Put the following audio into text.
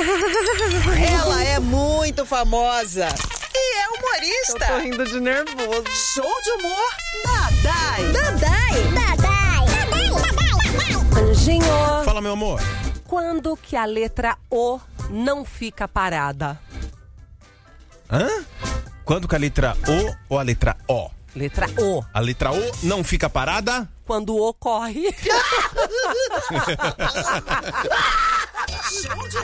Ela é muito famosa e é humorista. Eu tô rindo de nervoso. Show de humor da Dai. Anjinho, Fala, meu amor. quando que a letra O não fica parada? Hã? Quando que a letra O ou a letra O? Letra O. A letra O não fica parada? Quando ocorre. Show de